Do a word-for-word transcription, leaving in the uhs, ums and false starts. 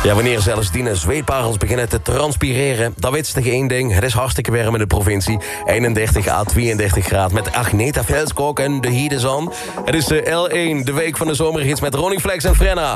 Ja, wanneer zelfs die zweetparels beginnen te transpireren, dan weet ze één ding. Het is hartstikke warm in de provincie. eenendertig à tweeëndertig graden met Agneta Velskok en de Heat is on. Het is de L één, de week van de zomerhits met Ronnie Flex en Frenna.